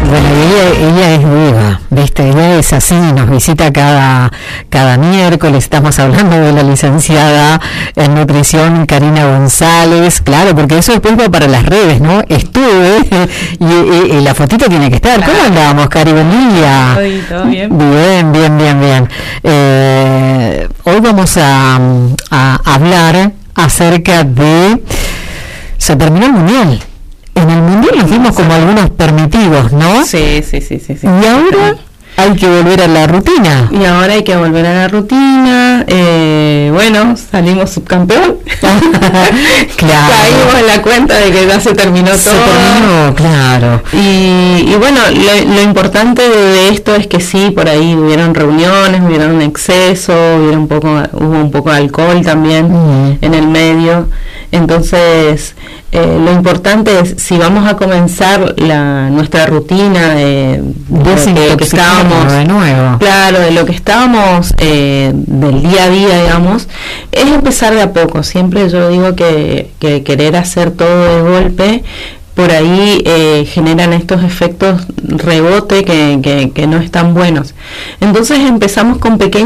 Bueno, ella es viva, ¿viste? Ella es así, nos visita cada miércoles. Estamos hablando de la licenciada en nutrición Karina González, claro, porque eso después va para las redes, ¿no? Estuve y la fotito tiene que estar. ¿Cómo andamos, Cari? Buen día. ¿Todo bien? Bien. Hoy vamos a hablar acerca de... Se terminó el Mundial. En el Mundial nos dimos como algunos permitidos, ¿no? Sí. Y ahora hay que volver a la rutina. Bueno, salimos subcampeón. Claro. Caímos en la cuenta de que ya se terminó todo. Se terminó, claro. Y bueno, lo importante de esto es que sí, por ahí hubieron reuniones, hubieron exceso, hubo un poco de alcohol también en el medio. Entonces, lo importante es, si vamos a comenzar nuestra rutina de lo que estábamos, de nuevo. Claro, de lo que estábamos del día a día, digamos, es empezar de a poco. Siempre yo digo que querer hacer todo de golpe, por ahí generan estos efectos rebote que no están buenos. Entonces empezamos con pequeños